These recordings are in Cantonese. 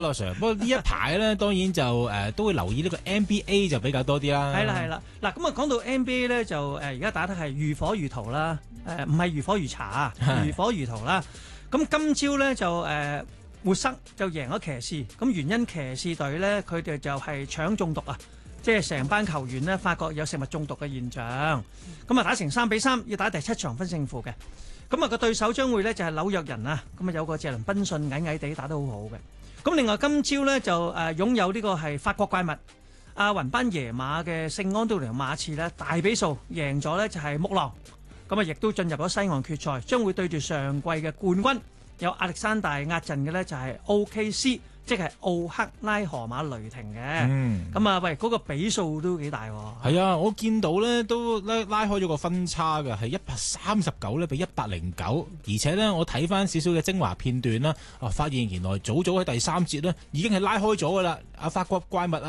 Sir， 不過呢一排咧，當然就都會留意呢個 NBA 就比較多啲啦。 係啦，嗱咁啊講到 NBA 咧就而家打得係如火如荼啦，唔係如火如茶啊，如火如荼啦。咁今朝咧就活塞就贏咗騎士，咁原因騎士隊咧佢哋就係搶中毒啊，即係成班球員呢發覺有食物中毒嘅現象，咁啊打成3-3，要打第7場分勝負嘅。咁啊個對手將會咧就係紐約人啊，咁啊有個謝倫賓遜矮矮地打得好好嘅。咁另外今朝咧就擁有呢個係法國怪物阿雲班耶馬嘅聖安東尼馬刺咧大比數贏咗咧就係木狼，咁啊亦都進入咗西岸決賽，將會對住上季嘅冠軍有亞歷山大壓陣嘅咧就係 OKC。即係奧克拉荷馬雷霆嘅，咁啊喂，嗰個比數都幾大喎。 係啊，我見到咧都拉開咗個分差嘅，係139咧比109，而且咧我睇翻少少嘅精華片段啦，發現原來早喺第3節咧已經係拉開咗噶啦。法國怪物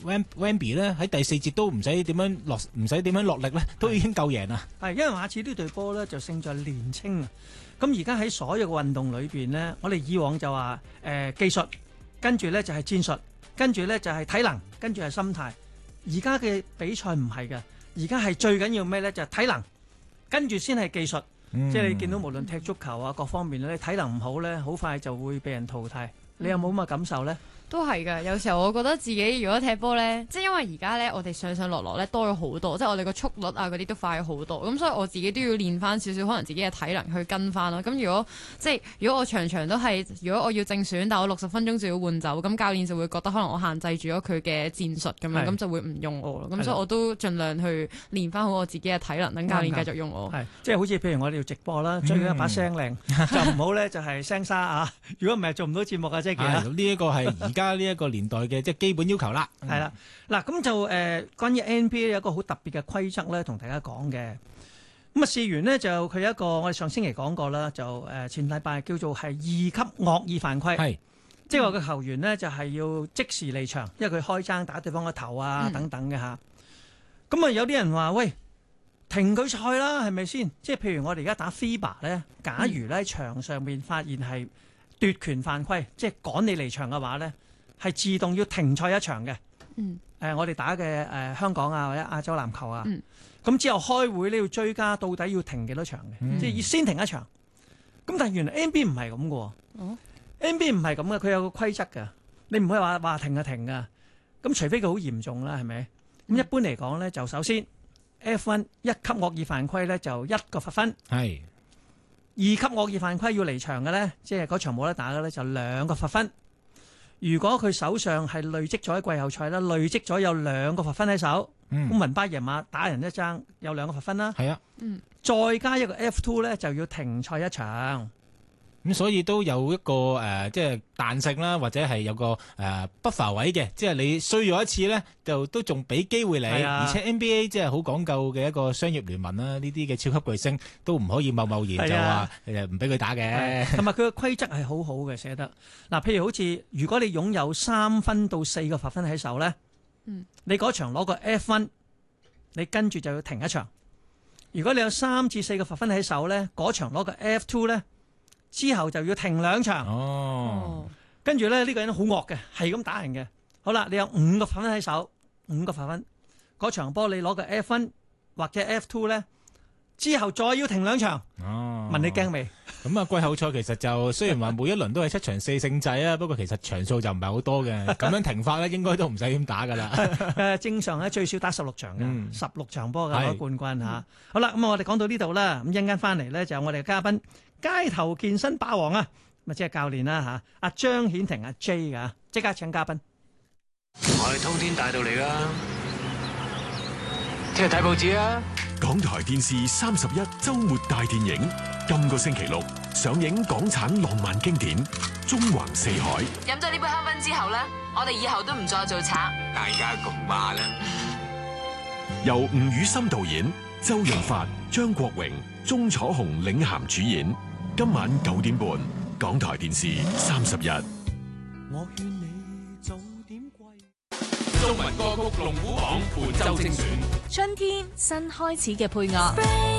Wemby 咧喺第4節都唔使點樣落力咧，都已經夠贏啦。 係因為馬刺呢隊波咧就勝在年青啊，咁而家喺所有嘅運動裏邊咧，我哋以往就話技術。跟住呢就係戰術，跟住呢就係體能，跟住係心態。而家嘅比賽唔係嘅，而家係最緊要咩呢？就係體能，跟住先係技術。即係你見到無論踢足球啊各方面咧，體能唔好呢，好快就會被人淘汰。你有冇咁嘅感受呢？ 都係㗎，有時候我覺得自己如果踢波咧，即係因為而家咧我哋上落落咧多咗好多，即係我哋個速率啊嗰啲都快咗好多，咁所以我自己都要練翻少少，可能自己嘅體能去跟翻咯。咁如果我場場都係，如果我要正選，但我60分鐘就要換走，咁教練就會覺得可能我限制住咗佢嘅戰術咁樣，咁就會唔用我咯。咁所以我都盡量去練翻好我自己嘅體能，等教練繼續用我。 係，即係好似譬如我哋要直播啦，最緊一把聲靚，就唔好咧就係聲沙啊。如果唔係做唔到節目啊，即係呢一個係而家呢一個年代嘅即係基本要求啦。 係啦，嗱咁就關於 NBA 有一個好特別嘅規則咧，同大家講嘅。咁啊，事緣呢，就佢有一個我哋上星期講過啦，就前禮拜叫做係2級惡意犯規，係即係話個球員呢，就係要即時離場，因為佢開爭打對方個頭啊等等嘅嚇。咁啊有啲人話喂，停佢賽啦，係咪先？即係譬如我哋而家打 FIBA 咧，假如咧場上面發現係奪權犯規，即係趕你離場嘅話咧，係自動要停賽一場嘅。我哋打嘅香港啊或者亞洲籃球啊，咁之後開會呢要追加到底要停幾多場嘅，即係要先停一場。咁但係原來 NBA 唔係咁嘅，NBA 唔係咁嘅，佢有個規則嘅，你唔可以話停就停㗎。咁除非佢好嚴重啦，係咪？咁一般嚟講咧，就首先 F1 1級惡意犯規咧就1個罰分，係2級惡意犯規要離場嘅咧，即係嗰場冇得打嘅咧就2個罰分。如果佢手上係累積咗喺季後賽啦，累積咗有2個罰分喺手，咁雲巴耶馬打人一爭有2個罰分啦，係啊，再加一個 F2 咧就要停賽一場。 咁所以都有一個即係彈性啦，或者係有個不乏位嘅，即係你衰咗一次咧，就都仲俾機會你。而且 NBA 即係好講究嘅一個商業聯盟啦，呢啲嘅超級巨星都唔可以貿然就話唔俾佢打嘅。同埋佢嘅規則係好好嘅寫得。嗱，譬如好似如果你擁有3分到4個罰分喺手咧，你嗰場攞個 F 分，你跟住就要停一場。如果你有3至4個罰分喺手咧，嗰場攞個 F2 咧。之後就要停2場，跟住咧呢個人好惡嘅，係咁打人嘅。好啦，你有5個罰分喺手，5個罰分，嗰場波你攞個 F 分或者 F2 咧，之後再要停2場。問你驚未？ 咁啊，季後賽其實就雖然話每一輪都係7場4勝制啊，不過其實場數就唔係好多嘅。咁樣停法咧，應該都唔使點打噶啦。 正常咧最少打16場嘅，16場波嘅攞冠軍嚇。好啦，咁我哋講到呢度啦，咁一陣間翻嚟咧就有我哋嘅嘉賓。街頭健身霸王啊，咪即係教練啦嚇，阿張顯庭阿 J 噶，即刻請嘉賓。 我係通天大道嚟噶，聽日睇報紙啊！ 港台電視31週末大電影，今個星期6上映港產浪漫經典《縱橫四海》。 飲咗呢杯香檳之後咧，我哋以後都唔再做賊。 大家共話啦。 由吳宇森導演，周潤發、張國榮、鐘楚紅領銜主演。今晚9點半，港台電視31。 我勸你早點歸。 中文歌曲龍虎榜本周精選。 春天新開始嘅配樂。